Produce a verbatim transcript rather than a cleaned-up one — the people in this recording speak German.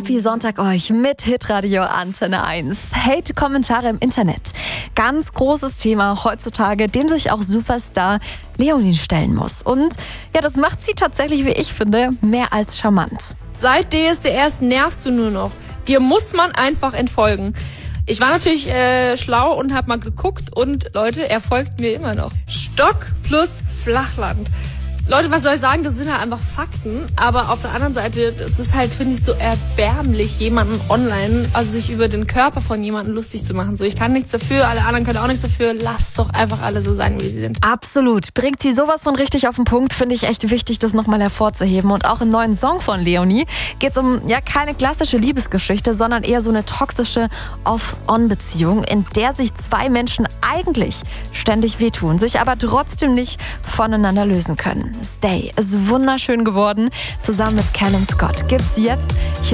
Happy Sonntag euch mit Hitradio Antenne eins. Hate-Kommentare im Internet. Ganz großes Thema heutzutage, dem sich auch Superstar Leonie stellen muss. Und ja, das macht sie tatsächlich, wie ich finde, mehr als charmant. Seit D S D S nervst du nur noch. Dir muss man einfach entfolgen. Ich war natürlich äh, schlau und habe mal geguckt und Leute, er folgt mir immer noch. Stock plus Flachland. Leute, was soll ich sagen, das sind halt einfach Fakten, aber auf der anderen Seite, es ist halt, finde ich, so erbärmlich, jemanden online, also sich über den Körper von jemandem lustig zu machen. So, ich kann nichts dafür, alle anderen können auch nichts dafür, lasst doch einfach alle so sein, wie sie sind. Absolut, bringt sie sowas von richtig auf den Punkt, finde ich echt wichtig, das nochmal hervorzuheben. Und auch im neuen Song von Leonie geht es um, ja, keine klassische Liebesgeschichte, sondern eher so eine toxische Off-On-Beziehung, in der sich zwei Menschen eigentlich ständig wehtun, sich aber trotzdem nicht voneinander lösen können. Stay ist wunderschön geworden. Zusammen mit Callum Scott gibt's jetzt hier